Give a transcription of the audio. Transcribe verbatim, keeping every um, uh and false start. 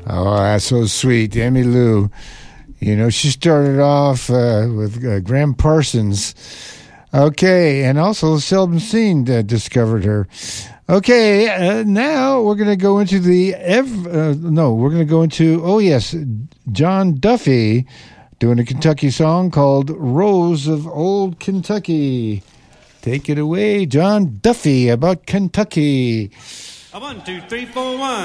Oh, that's so sweet. Emmylou. You know, she started off uh, with uh, Graham Parsons. Okay, and also Seldom Seen uh, discovered her. Okay, uh, now we're going to go into the... Ev- uh, no, we're going to go into... Oh, yes, John Duffy doing a Kentucky song called Rose of Old Kentucky. Take it away, John Duffy, about Kentucky. A one, two, three, four, one.